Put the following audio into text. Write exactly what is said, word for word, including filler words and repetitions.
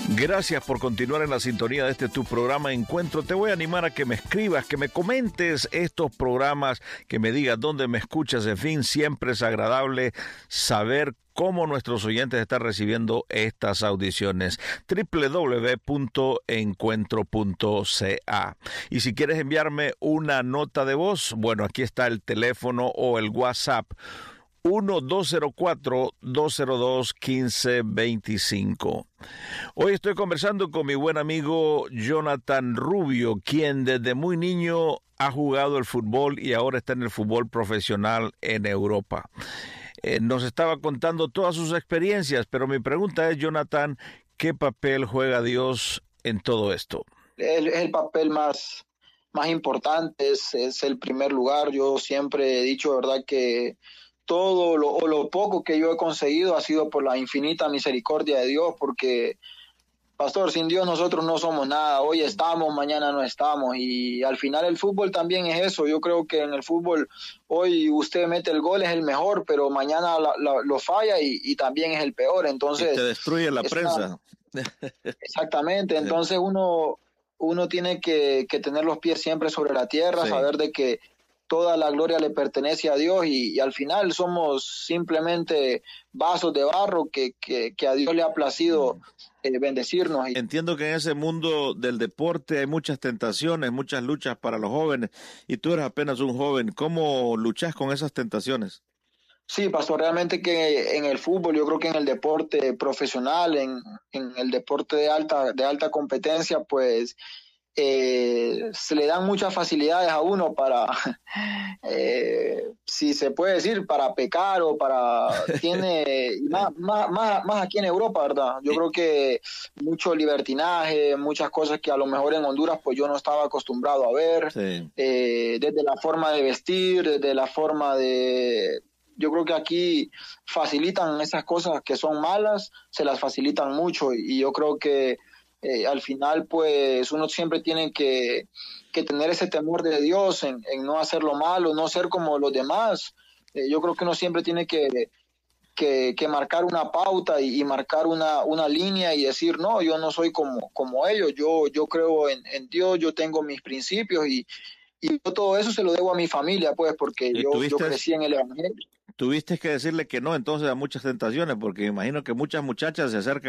Gracias por continuar en la sintonía de este tu programa Encuentro. Te voy a animar a que me escribas, que me comentes estos programas, que me digas dónde me escuchas. En fin, siempre es agradable saber cómo nuestros oyentes están recibiendo estas audiciones. doble u doble u doble u punto encuentro punto c a. Y si quieres enviarme una nota de voz, bueno, aquí está el teléfono o el WhatsApp. uno dos cero cuatro, dos cero dos, uno cinco dos cinco. Hoy estoy conversando con mi buen amigo Jonathan Rubio, quien desde muy niño ha jugado el fútbol y ahora está en el fútbol profesional en Europa. Eh, nos estaba contando todas sus experiencias, pero mi pregunta es, Jonathan, ¿qué papel juega Dios en todo esto? Es el, el papel más, más importante, es, es el primer lugar. Yo siempre he dicho, ¿verdad?, que todo lo, o lo poco que yo he conseguido ha sido por la infinita misericordia de Dios, porque, pastor, sin Dios nosotros no somos nada. Hoy estamos, mañana no estamos, y al final el fútbol también es eso. Yo creo que en el fútbol hoy usted mete el gol, es el mejor, pero mañana la, la, lo falla y, y también es el peor. Entonces, y te destruye la prensa. Una... Exactamente, entonces uno, uno tiene que, que tener los pies siempre sobre la tierra, sí. Saber de que toda la gloria le pertenece a Dios y, y al final somos simplemente vasos de barro que, que, que a Dios le ha placido eh, bendecirnos. Entiendo que en ese mundo del deporte hay muchas tentaciones, muchas luchas para los jóvenes y tú eres apenas un joven. ¿Cómo luchas con esas tentaciones? Sí, pastor, realmente que en el fútbol, yo creo que en el deporte profesional, en, en el deporte de alta, de alta competencia, pues Eh, se le dan muchas facilidades a uno para, eh, si se puede decir, para pecar o para, tiene, más, más, más, más aquí en Europa, ¿verdad? Yo creo que mucho libertinaje, muchas cosas que a lo mejor en Honduras pues yo no estaba acostumbrado a ver, sí. eh, desde la forma de vestir, desde la forma de... Yo creo que aquí facilitan esas cosas que son malas, se las facilitan mucho y yo creo que Eh, al final pues uno siempre tiene que, que tener ese temor de Dios en, en no hacer lo malo, no ser como los demás. Eh, yo creo que uno siempre tiene que, que, que marcar una pauta y, y marcar una, una línea y decir, no, yo no soy como, como ellos, yo, yo creo en, en Dios, yo tengo mis principios y, y yo todo eso se lo debo a mi familia, pues, porque yo, yo crecí en el Evangelio. Tuviste que decirle que no entonces a muchas tentaciones, porque imagino que muchas muchachas se acercan